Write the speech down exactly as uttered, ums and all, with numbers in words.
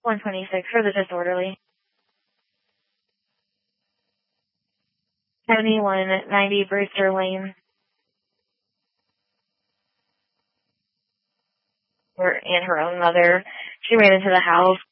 one twenty-six for the disorderly. seventy-one ninety Brewster Lane. Her and her own mother. She ran into the house.